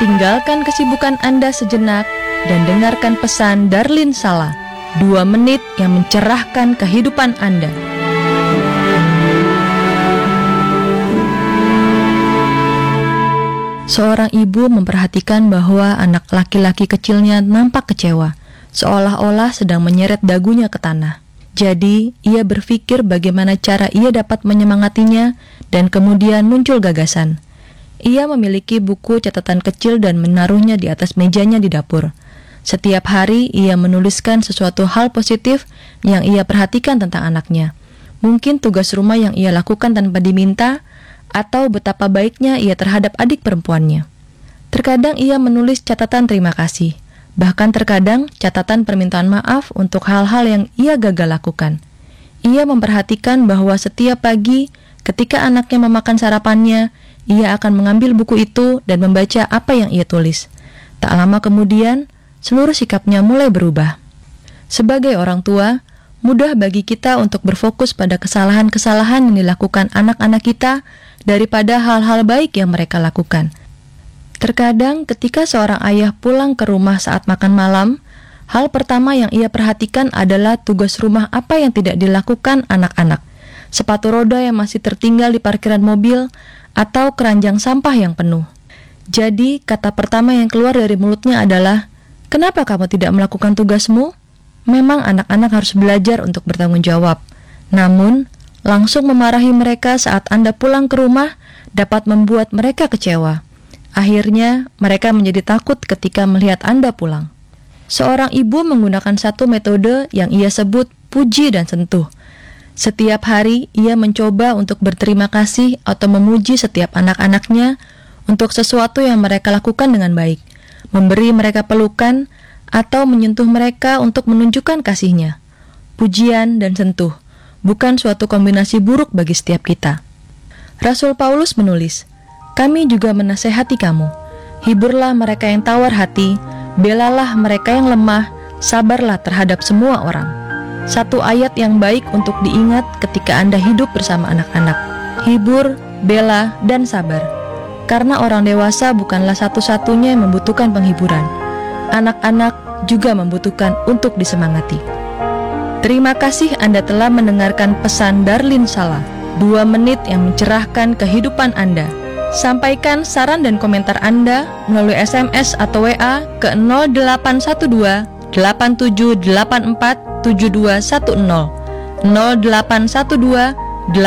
Tinggalkan kesibukan Anda sejenak dan dengarkan pesan Darlin Sala, 2 menit yang mencerahkan kehidupan Anda. Seorang ibu memperhatikan bahwa anak laki-laki kecilnya nampak kecewa, seolah-olah sedang menyeret dagunya ke tanah. Jadi, ia berpikir bagaimana cara ia dapat menyemangatinya, dan kemudian muncul gagasan. Ia memiliki buku catatan kecil dan menaruhnya di atas mejanya di dapur. Setiap hari, ia menuliskan sesuatu hal positif yang ia perhatikan tentang anaknya. Mungkin tugas rumah yang ia lakukan tanpa diminta, atau betapa baiknya ia terhadap adik perempuannya. Terkadang ia menulis catatan terima kasih, bahkan terkadang catatan permintaan maaf untuk hal-hal yang ia gagal lakukan. Ia memperhatikan bahwa setiap pagi ketika anaknya memakan sarapannya, ia akan mengambil buku itu dan membaca apa yang ia tulis. Tak lama kemudian, seluruh sikapnya mulai berubah. Sebagai orang tua, mudah bagi kita untuk berfokus pada kesalahan-kesalahan yang dilakukan anak-anak kita daripada hal-hal baik yang mereka lakukan. Terkadang ketika seorang ayah pulang ke rumah saat makan malam, hal pertama yang ia perhatikan adalah tugas rumah apa yang tidak dilakukan anak-anak. Sepatu roda yang masih tertinggal di parkiran mobil, atau keranjang sampah yang penuh. Jadi, kata pertama yang keluar dari mulutnya adalah, "Kenapa kamu tidak melakukan tugasmu?" Memang anak-anak harus belajar untuk bertanggung jawab. Namun, langsung memarahi mereka saat Anda pulang ke rumah dapat membuat mereka kecewa. Akhirnya, mereka menjadi takut ketika melihat Anda pulang. Seorang ibu menggunakan satu metode yang ia sebut puji dan sentuh. Setiap hari, ia mencoba untuk berterima kasih atau memuji setiap anak-anaknya untuk sesuatu yang mereka lakukan dengan baik, memberi mereka pelukan, atau menyentuh mereka untuk menunjukkan kasihnya. Pujian dan sentuh bukan suatu kombinasi buruk bagi setiap kita. Rasul Paulus menulis, "Kami juga menasehati kamu, hiburlah mereka yang tawar hati, belalah mereka yang lemah, sabarlah terhadap semua orang." Satu ayat yang baik untuk diingat ketika Anda hidup bersama anak-anak. Hibur, bela, dan sabar. Karena orang dewasa bukanlah satu-satunya yang membutuhkan penghiburan. Anak-anak juga membutuhkan untuk disemangati. Terima kasih Anda telah mendengarkan pesan Darlin Sala, 2 menit yang mencerahkan kehidupan Anda. Sampaikan saran dan komentar Anda melalui SMS atau WA ke 0812 8784 7210 0812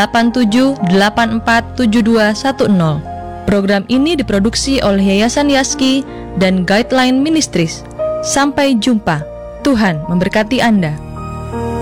8784 7210. Program ini diproduksi oleh Yayasan Yaski dan Guideline Ministries. Sampai jumpa. Tuhan memberkati Anda.